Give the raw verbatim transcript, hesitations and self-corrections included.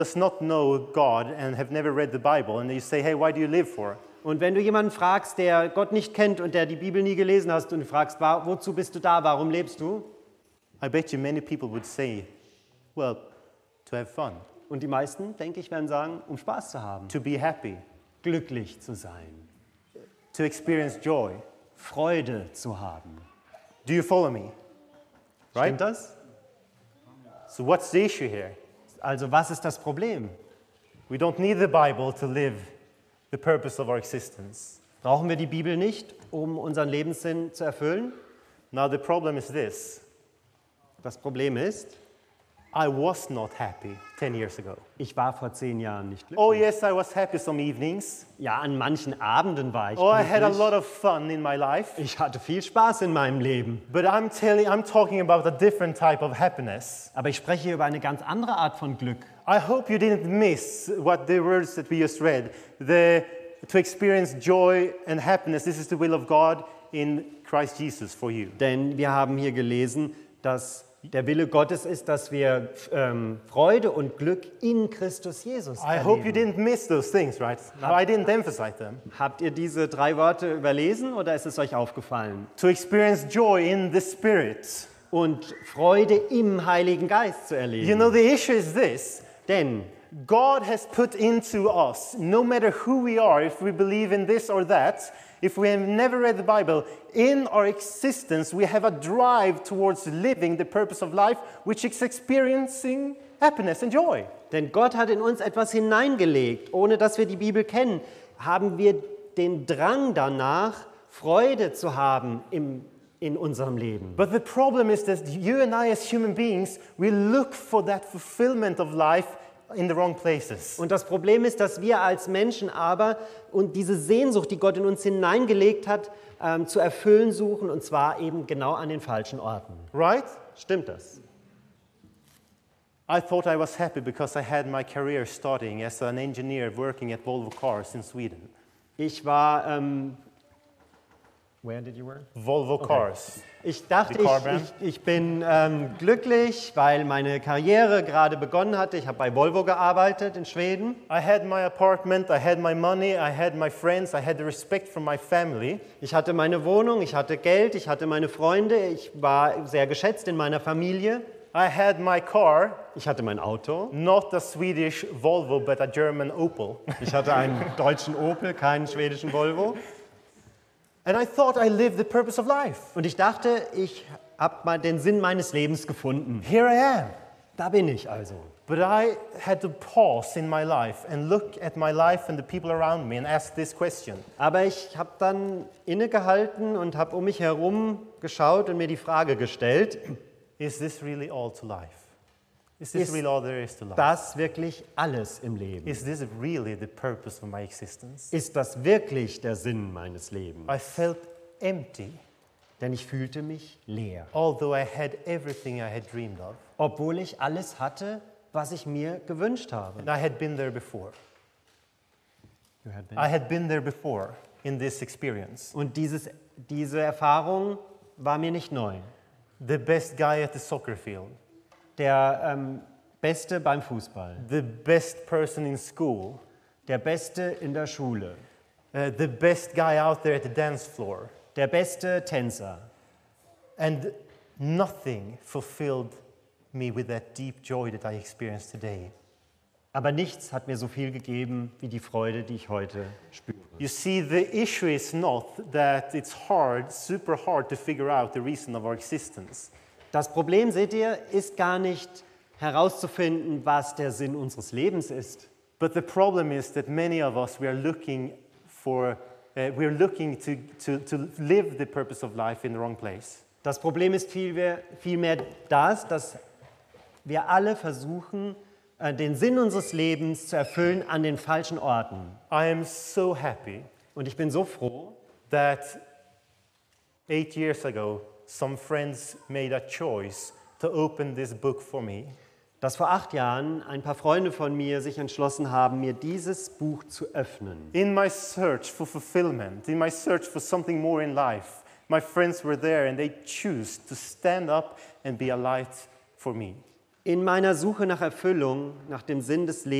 does not know God and have never read the Bible, and you say, hey, why do you live for? Und wenn du jemanden fragst, der Gott nicht kennt und der die Bibel nie gelesen hast und du fragst, wa- wozu bist du da, warum lebst du? I bet you many people would say, well, to have fun, Und die meisten, denke ich, werden sagen, um Spaß zu haben, to be happy, glücklich zu sein, to experience joy. Freude zu haben. Do you follow me? Right? Stimmt das? So what's the issue here? Also was ist das Problem? We don't need the Bible to live the purpose of our existence. Brauchen wir die Bibel nicht, um unseren Lebenssinn zu erfüllen? Now the problem is this. Das Problem ist, I was not happy ten years ago. ich war vor zehn Jahren nicht glücklich. Oh yes, I was happy some evenings. Ja, an manchen Abenden war ich Oh, I had a glücklich. lot of fun in my life. Ich hatte viel Spaß in meinem Leben. But I'm telling, I'm talking about a different type of happiness. Aber ich spreche hier über eine ganz andere Art von Glück. I hope you didn't miss what the words that we just read. The, to experience joy and happiness, this is the will of God in Christ Jesus for you. Denn wir haben hier gelesen, dass der Wille Gottes ist, dass wir ähm, Freude und Glück in Christus Jesus I hope you erleben. didn't miss those things, right? No, I didn't emphasize them. Habt ihr diese drei Worte überlesen oder ist es euch aufgefallen? To experience joy in the Spirit. Und Freude im Heiligen Geist zu erleben. You know, the issue is this. Denn God has put into us, no matter who we are, if we believe in this or that, if we have never read the Bible, in our existence we have a drive towards living the purpose of life, which is experiencing happiness and joy. Denn Gott hat in uns etwas hineingelegt. Ohne dass wir die Bibel kennen, haben wir den Drang danach, Freude zu haben im, in unserem Leben. But the problem is that you and I as human beings, we look for that fulfillment of life in the wrong places. Und das Problem ist, dass wir als Menschen aber und diese Sehnsucht, die Gott in uns hineingelegt hat, ähm, zu erfüllen suchen, und zwar eben genau an den falschen Orten. Right? Stimmt das? I thought I was happy because I had my career starting as an engineer working at Volvo Cars in Sweden. Ich war, ähm, where did you work? Volvo Cars. Ich dachte, Die Car ich, Brand? ich, ich bin ähm, glücklich, weil meine Karriere gerade begonnen hatte. Ich habe bei Volvo gearbeitet in Schweden. I had my apartment, I had my money, I had my friends, I had the respect from my family. Ich hatte meine Wohnung, ich hatte Geld, ich hatte meine Freunde, ich war sehr geschätzt in meiner Familie. I had my car, Ich hatte mein Auto. not a Swedish Volvo, but a German Opel. Ich hatte einen deutschen Opel, keinen schwedischen Volvo. And I thought I lived the purpose of life. Und ich dachte, ich habe mal den Sinn meines Lebens gefunden. Here I am. Da bin ich also. But I had to pause in my life and look at my life and the people around me and ask this question. Aber ich habe dann innegehalten und habe um mich herum geschaut und mir die Frage gestellt, Is this really all to life? Is this Ist really all there is to life? das wirklich alles im Leben? Is this really the purpose of my existence? Ist das wirklich der Sinn meines Lebens? I felt empty, Denn ich fühlte mich leer, although I had everything I had dreamed of. obwohl ich alles hatte, was ich mir gewünscht habe. And I had been there before. I had been there before in this experience. Und dieses, diese Erfahrung war mir nicht neu. The best guy at the soccer field, Der ähm, Beste beim Fußball, the best person in school, der Beste in der Schule, uh, the best guy out there at the dance floor. der beste Tänzer. And nothing fulfilled me with that deep joy that I experience today. Aber nichts hat mir so viel gegeben wie die Freude, die ich heute spüre. You see, the issue is not that it's hard, super hard to figure out the reason of our existence. Das Problem, seht ihr, ist gar nicht herauszufinden, was der Sinn unseres Lebens ist. But the problem is that many of us, we are looking for, uh, we're looking to, to, to live the purpose of life in the wrong place. Das Problem ist vielmehr, vielmehr das, dass wir alle versuchen, äh, den Sinn unseres Lebens zu erfüllen an den falschen Orten. I am so happy Und ich bin so froh, that eight years ago, some friends made a choice to open this book for me. dass vor acht Jahren ein paar Freunde von mir sich entschlossen haben, mir dieses Buch zu öffnen. In my search for fulfillment, in my search for something more in life, my friends were there and they choose to stand up and be a light for me. In meiner Suche nach Erfüllung, nach dem Sinn des Lebens,